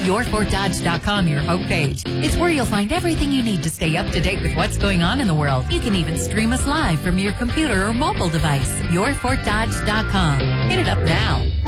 YourFortDodge.com, your homepage. It's where you'll find everything you need to stay up to date with what's going on in the world. You can even stream us live from your computer or mobile device. YourFortDodge.com. Hit it up now.